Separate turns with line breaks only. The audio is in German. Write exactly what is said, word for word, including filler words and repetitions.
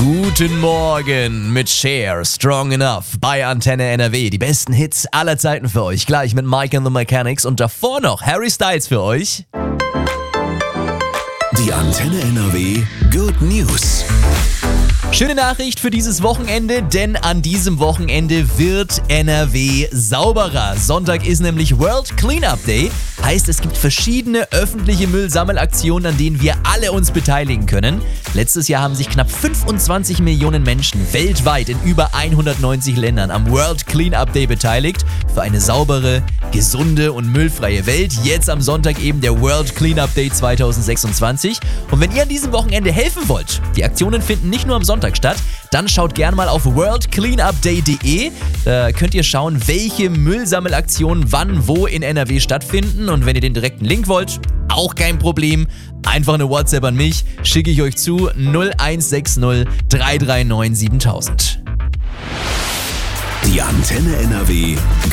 Guten Morgen mit Cher, Strong Enough bei Antenne N R W. Die besten Hits aller Zeiten für euch. Gleich mit Mike and the Mechanics und davor noch Harry Styles für euch.
Die Antenne N R W Good News.
Schöne Nachricht für dieses Wochenende, denn an diesem Wochenende wird N R W sauberer. Sonntag ist nämlich World Cleanup Day. Heißt, es gibt verschiedene öffentliche Müllsammelaktionen, an denen wir alle uns beteiligen können. Letztes Jahr haben sich knapp fünfundzwanzig Millionen Menschen weltweit in über hundertneunzig Ländern am World Cleanup Day beteiligt. Für eine saubere, gesunde und müllfreie Welt. Jetzt am Sonntag eben der World Cleanup Day zweitausendsechsundzwanzig. Und wenn ihr an diesem Wochenende helfen wollt, die Aktionen finden nicht nur am Sonntag statt, dann schaut gerne mal auf world cleanup day punkt de. Da könnt ihr schauen, welche Müllsammelaktionen wann wo in N R W stattfinden. Und wenn ihr den direkten Link wollt, auch kein Problem. Einfach eine WhatsApp an mich, schicke ich euch zu null eins sechs null drei drei neun siebentausend.
Die Antenne N R W